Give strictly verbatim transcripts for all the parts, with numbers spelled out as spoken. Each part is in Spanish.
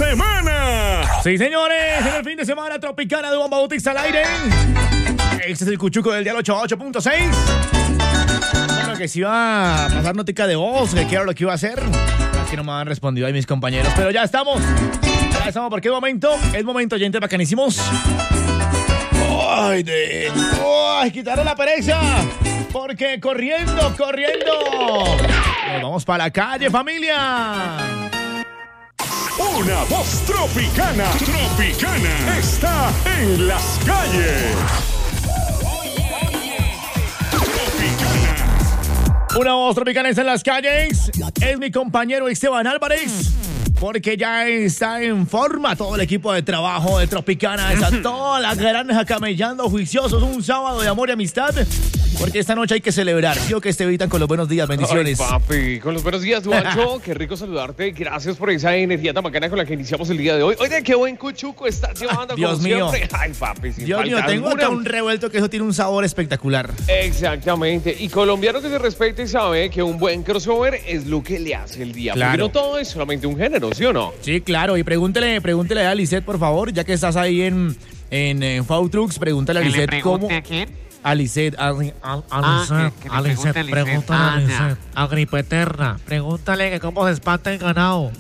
semana. Sí, señores, en el fin de semana Tropicana de Bomba Boutiques al aire. Este es el Cuchuco del Dial ochenta y ocho punto seis. Bueno, que si iba a pasar notica de voz, que era lo que iba a hacer. Es que no me han respondido ahí mis compañeros, pero ya estamos. Ya estamos, porque es momento, es momento, gente, bacanísimos. ¡Ay, de! ¡Ay, quitarle la pereza! Porque corriendo, corriendo. Nos vamos para la calle, familia. Una voz tropicana, tropicana, está en las calles. Tropicana. Una voz tropicana está en las calles. Es mi compañero Esteban Álvarez. Porque ya está en forma todo el equipo de trabajo de Tropicana. Está toda la granja camellando juiciosos. Un sábado de amor y amistad. Porque esta noche hay que celebrar. Quiero que Estevitan con los buenos días. Bendiciones. Ay, papi, con los buenos días, Duancho. Qué rico saludarte. Gracias por esa energía tan bacana con la que iniciamos el día de hoy. Oye, qué buen cuchuco estás llevando, Dios como mío. siempre. Ay, papi, sin Dios mío, falta tengo alguna. acá un revuelto que eso tiene un sabor espectacular. Exactamente. Y colombiano que se respete sabe que un buen crossover es lo que le hace el día. Claro. Porque no todo es solamente un género, ¿sí o no? Sí, claro. Y pregúntele, pregúntele a Lisette, por favor, ya que estás ahí en, en, en Food Trucks, pregúntale a Lisette cómo... ¿A quién? A Lisette, a, a, a Ah, Lisette, que- que le a Lisette, pregunte a Lisette. pregúntale Ah, a ya. Lisette, a Gripeterna, pregúntale que cómo se espanta el ganado.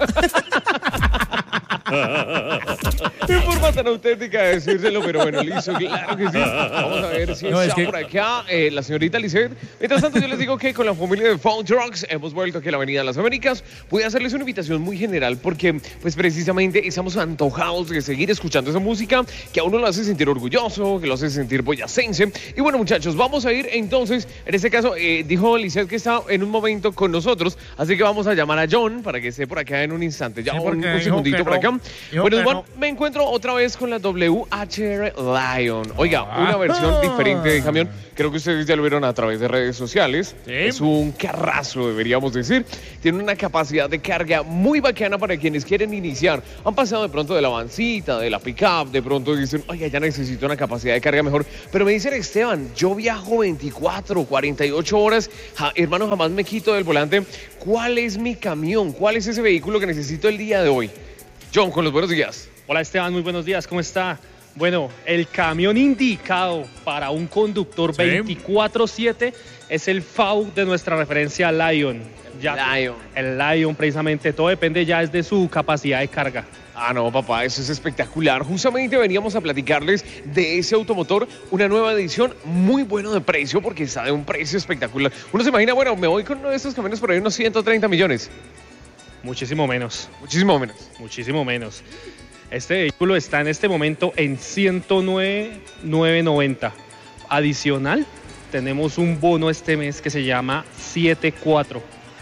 Qué forma tan auténtica de decírselo, pero bueno, listo, claro que sí. Vamos a ver si No, está es que- por acá eh, la señorita Lisette. Mientras tanto, yo les digo que con la familia de Food Trucks hemos vuelto aquí a la Avenida de las Américas. Voy a hacerles una invitación muy general porque, pues precisamente, estamos antojados de seguir escuchando esa música que a uno lo hace sentir orgulloso, que lo hace sentir boyacense. Y bueno, muchachos, vamos a ir entonces, en este caso, eh, dijo Lisette que está en un momento con nosotros, así que vamos a llamar a John para que esté por acá en un instante. Ya Sí, un, porque un dijo segundito que por no. acá. Dijo Bueno, que Juan, no. me encuentro otra vez con la W H R Lion. Oiga, una Ah. versión diferente de camión. Creo que ustedes ya lo vieron a través de redes sociales. Sí. Es un carrazo, deberíamos decir. Tiene una capacidad de carga muy bacana para quienes quieren iniciar. Han pasado de pronto de la vancita, de la pickup, de pronto dicen, oiga, ya necesito una capacidad de carga mejor. Pero me dicen, Esteban, yo viajo veinticuatro, cuarenta y ocho horas. Ja, hermano, jamás me quito del volante. ¿Cuál es mi camión? ¿Cuál es ese vehículo que necesito el día de hoy? John, con los buenos días. Hola Esteban, muy buenos días, ¿cómo está? Bueno, el camión indicado para un conductor Sí. veinticuatro siete es el F A U de nuestra referencia Lion. Ya, Lion. El Lion, precisamente, todo depende ya es de su capacidad de carga. Ah, no, papá, eso es espectacular. Justamente veníamos a platicarles de ese automotor, una nueva edición muy bueno de precio, porque está de un precio espectacular. Uno se imagina, bueno, me voy con uno de estos camiones por ahí unos ciento treinta millones. Muchísimo menos, Muchísimo menos. muchísimo menos. Este vehículo está en este momento en ciento nueve mil novecientos noventa. Adicional, tenemos un bono este mes que se llama siete cuatro.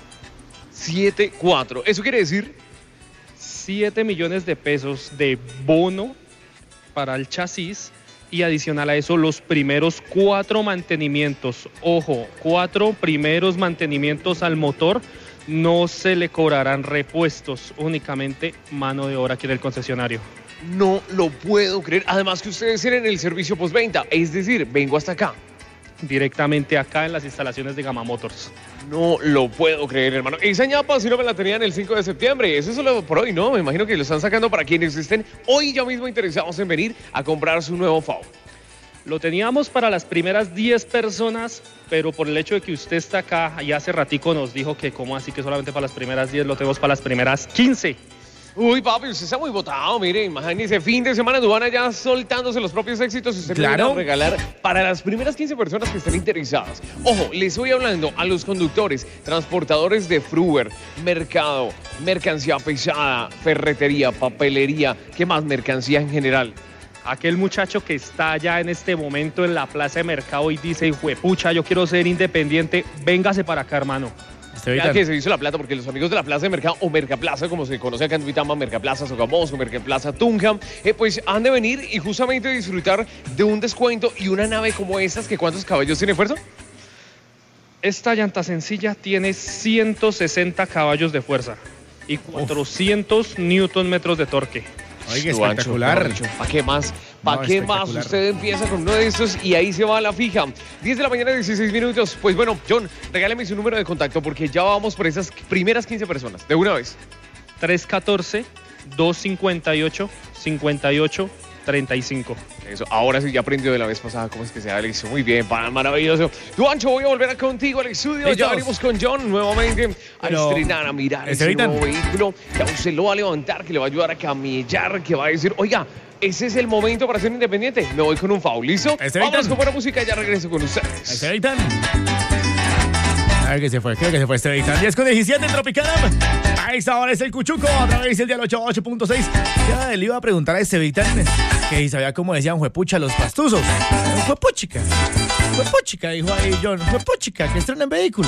siete cuatro. Eso quiere decir, siete millones de pesos de bono para el chasis y adicional a eso los primeros cuatro mantenimientos. Ojo, cuatro primeros mantenimientos al motor. No se le cobrarán repuestos, únicamente mano de obra aquí en el concesionario. no lo puedo creer. Además que ustedes tienen el servicio postventa, es decir, vengo hasta acá. Directamente acá en las instalaciones de Gama Motors. No lo puedo creer, hermano. Esa ñapa si no me la tenían el cinco de septiembre. Eso es solo por hoy, ¿no? Me imagino que lo están sacando para quienes estén hoy ya mismo interesados en venir a comprar su nuevo F A U. Lo teníamos para las primeras diez personas, pero por el hecho de que usted está acá y hace ratico nos dijo que cómo así que solamente para las primeras diez, lo tenemos para las primeras quince. Uy, papi, usted está muy botado, mire, imagínese, fin de semana Duvana ya soltándose los propios éxitos y usted Claro. le va a regalar para las primeras quince personas que estén interesadas. Ojo, les estoy hablando a los conductores, transportadores de Fruver, mercado, mercancía pesada, ferretería, papelería, ¿qué más? Mercancía en general. Aquel muchacho que está allá en este momento en la plaza de mercado y dice, juepucha, yo quiero ser independiente, véngase para acá, hermano. Vea que se hizo la plata porque los amigos de la Plaza de Mercado o Mercaplaza, como se conoce acá en Duitama, Mercaplaza Sogamoso, Mercaplaza Tunja, eh, pues han de venir y justamente disfrutar de un descuento y una nave como estas, que ¿cuántos caballos tiene fuerza? Esta llanta sencilla tiene ciento sesenta caballos de fuerza y cuatrocientos newton metros de torque. Oiga, espectacular. ¿Para qué más? ¿Para No, qué más? espectacular. Usted empieza con uno de estos y ahí se va a la fija. diez de la mañana, dieciséis minutos. Pues bueno, John, regáleme su número de contacto porque ya vamos por esas primeras quince personas. De una vez. tres uno cuatro, dos cincuenta y ocho, cincuenta y ocho, treinta y cinco. Eso, ahora sí ya aprendió de la vez pasada cómo es que se da, Alex. Muy bien, para maravilloso. Juancho, voy a volver a contigo al estudio. Ellos. Ya venimos con John nuevamente a Pero, estrenar, a mirar ese Estevitan. nuevo vehículo que a usted lo va a levantar, que le va a ayudar a camellar, que va a decir, oiga, ese es el momento para ser independiente. Me voy con un F A U, ¿listo? Estevitan. Vamos con buena música y ya regreso con ustedes. Estevitan. A ver que se fue, creo que se fue Estevitan. diez con diecisiete en Tropicana. A esta hora es el Cuchuco, a través del dial ochenta y ocho punto seis. Ya le iba a preguntar a Estevitan que si sabía cómo decían juepucha los pastuzos. Juepuchica. Juepuchica, dijo ahí John. Juepuchica, que estrenan vehículo.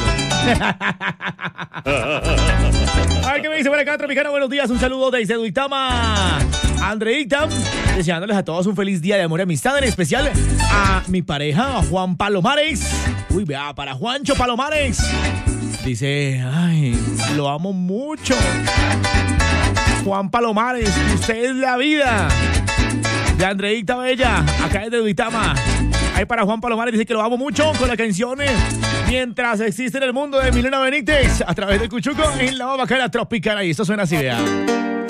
A ver qué me dice por acá, Tropicana. Buenos días, un saludo desde Duitama. Andreita, deseándoles a todos un feliz día de amor y amistad, en especial a mi pareja, Juan Palomares. Uy, vea, para Juancho Palomares. Dice, ay, lo amo mucho. Juan Palomares, usted es la vida. De Andreita Bella, acá desde Duitama. Ahí para Juan Palomares, dice que lo amo mucho con la canción Mientras existe en el mundo de Milena Benítez, a través del Cuchuco en la más bacana Tropicana. Y esto suena así, vea.